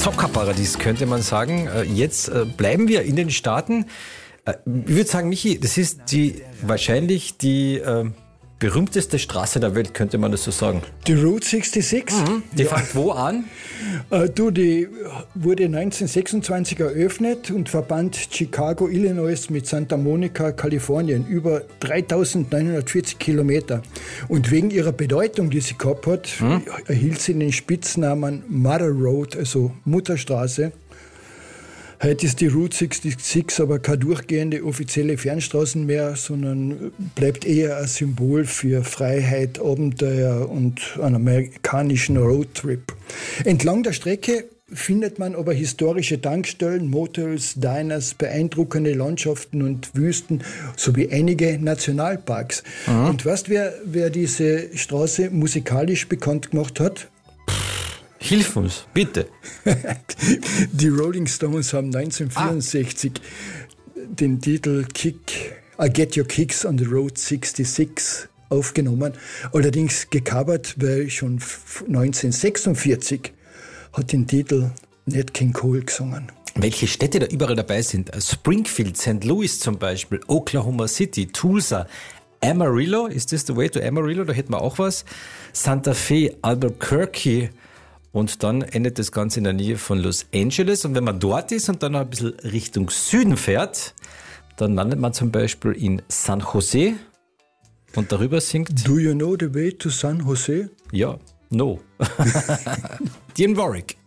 Zocker-Paradies, könnte man sagen. Jetzt bleiben wir in den Staaten. Ich würde sagen, Michi, das ist wahrscheinlich die berühmteste Straße der Welt, könnte man das so sagen. Die Route 66? Die fängt wo an? Die wurde 1926 eröffnet und verband Chicago, Illinois mit Santa Monica, Kalifornien. Über 3940 Kilometer. Und wegen ihrer Bedeutung, die sie gehabt hat, erhielt sie den Spitznamen Mother Road, also Mutterstraße. Heute ist die Route 66 aber keine durchgehende offizielle Fernstraße mehr, sondern bleibt eher ein Symbol für Freiheit, Abenteuer und einen amerikanischen Roadtrip. Entlang der Strecke findet man aber historische Tankstellen, Motels, Diners, beeindruckende Landschaften und Wüsten sowie einige Nationalparks. Und weißt du, wer diese Straße musikalisch bekannt gemacht hat? Hilf uns, bitte. Die Rolling Stones haben 1964 den Titel I Get Your Kicks on the Road 66 aufgenommen. Allerdings gecovert, weil schon 1946 hat den Titel Nat King Cole gesungen. Welche Städte da überall dabei sind? Springfield, St. Louis zum Beispiel, Oklahoma City, Tulsa, Amarillo, ist das the way to Amarillo? Da hätten wir auch was. Santa Fe, Albuquerque. Und dann endet das Ganze in der Nähe von Los Angeles. Und wenn man dort ist und dann noch ein bisschen Richtung Süden fährt, dann landet man zum Beispiel in San Jose und darüber singt... Do you know the way to San Jose? Ja, no. Dionne Warwick.